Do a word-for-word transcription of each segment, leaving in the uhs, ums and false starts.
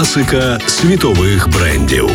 Класика світових брендів.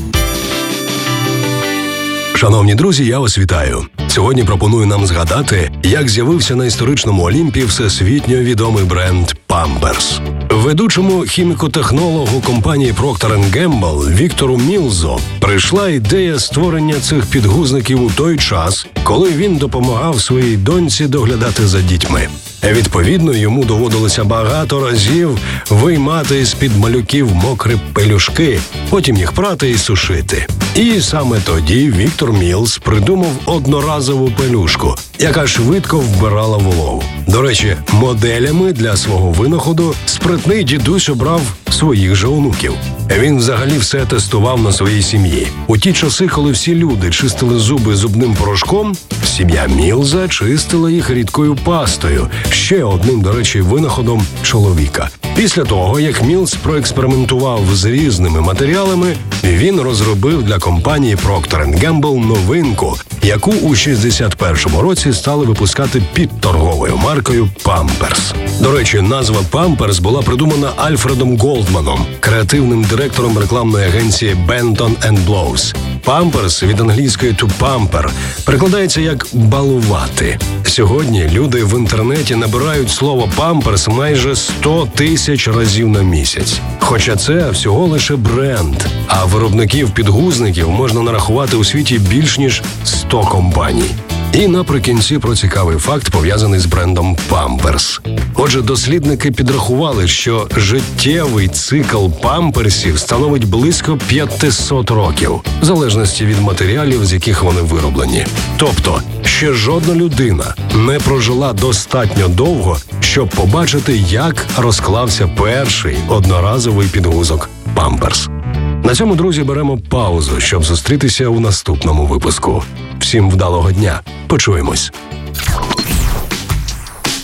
Шановні друзі, я вас вітаю. Сьогодні пропоную нам згадати, як з'явився на історичному Олімпі всесвітньо відомий бренд Pampers. Ведучому хіміко-технологу компанії Procter енд Gamble Віктору Мілзу прийшла ідея створення цих підгузників у той час, коли він допомагав своїй доньці доглядати за дітьми. Відповідно, йому доводилося багато разів виймати з-під малюків мокрі пелюшки, потім їх прати і сушити. І саме тоді Віктор Мілз придумав одноразову пелюшку, яка швидко вбирала вологу. До речі, моделями для свого винаходу спритний дідусь обрав своїх же онуків. Він взагалі все тестував на своїй сім'ї. У ті часи, коли всі люди чистили зуби зубним порошком, сім'я Мілза чистила їх рідкою пастою, ще одним, до речі, винаходом чоловіка. Після того, як Мілз проекспериментував з різними матеріалами, він розробив для компанії Procter енд Gamble новинку, яку у шістдесят першому році стали випускати під торговою маркою Pampers. До речі, назва Pampers була придумана Альфредом Голдманом, креативним директором рекламної агенції Benton енд Blows. Pampers від англійської to pamper перекладається як «балувати». Сьогодні люди в інтернеті набирають слово «Pampers» майже сто тисяч разів на місяць. Хоча це всього лише бренд, а виробників підгузників можна нарахувати у світі більш ніж сто компаній. І наприкінці про цікавий факт, пов'язаний з брендом Pampers. Отже, дослідники підрахували, що життєвий цикл памперсів становить близько п'ятсот років, в залежності від матеріалів, з яких вони вироблені. Тобто, ще жодна людина не прожила достатньо довго, щоб побачити, як розклався перший одноразовий підгузок Pampers. На цьому, друзі, беремо паузу, щоб зустрітися у наступному випуску. Всім вдалого дня. Почуємось.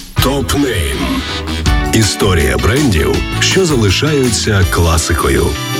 Топ-нейм. Історія брендів, що залишаються класикою.